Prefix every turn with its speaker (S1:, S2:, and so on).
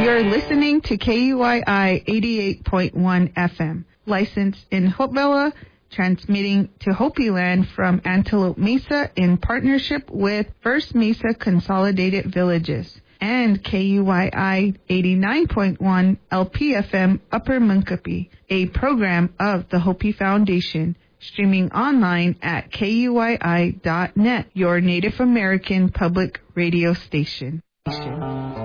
S1: You're listening to KUII 88.1 FM, licensed in Hopevilla, transmitting to Hopi Land from Antelope Mesa in partnership with First Mesa Consolidated Villages, and KUII 89.1 LPFM Upper Munkapi, a program of the Hopi Foundation, streaming online at KUII.net, your Native American public radio station.